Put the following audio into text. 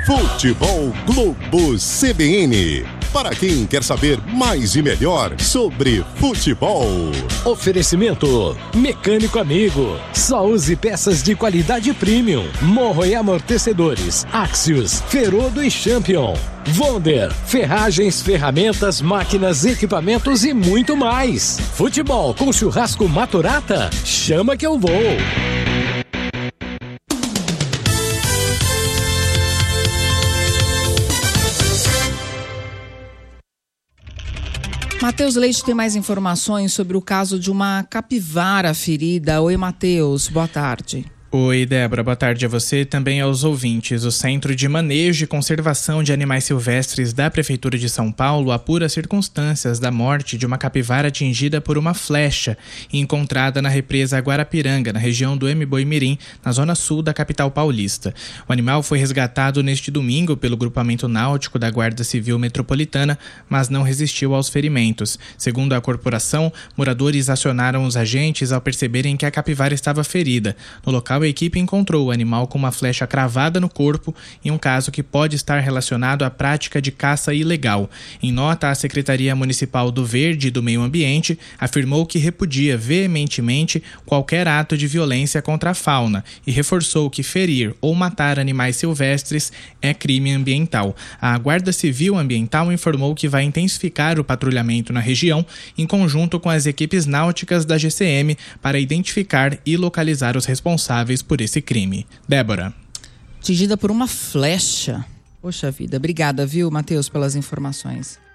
Futebol Globo CBN. Para quem quer saber mais e melhor sobre futebol. Oferecimento Mecânico Amigo. Só use peças de qualidade premium. Morro e amortecedores. Axios, Ferodo e Champion. Wonder, ferragens, ferramentas, máquinas, equipamentos e muito mais. Futebol com churrasco Maturata? Chama que eu vou. Matheus Leite tem mais informações sobre o caso de uma capivara ferida. Oi, Matheus, boa tarde. Oi, Débora, boa tarde a você e também aos ouvintes. O Centro de Manejo e Conservação de Animais Silvestres da Prefeitura de São Paulo apura as circunstâncias da morte de uma capivara atingida por uma flecha encontrada na represa Guarapiranga, na região do Mboi-Mirim, na zona sul da capital paulista. O animal foi resgatado neste domingo pelo grupamento náutico da Guarda Civil Metropolitana, mas não resistiu aos ferimentos. Segundo a corporação, moradores acionaram os agentes ao perceberem que a capivara estava ferida. No local, a equipe encontrou o animal com uma flecha cravada no corpo em um caso que pode estar relacionado à prática de caça ilegal. Em nota, a Secretaria Municipal do Verde e do Meio Ambiente afirmou que repudia veementemente qualquer ato de violência contra a fauna e reforçou que ferir ou matar animais silvestres é crime ambiental. A Guarda Civil Ambiental informou que vai intensificar o patrulhamento na região em conjunto com as equipes náuticas da GCM para identificar e localizar os responsáveis por esse crime. Débora. Atingida por uma flecha. Poxa vida, obrigada, viu, Matheus, pelas informações.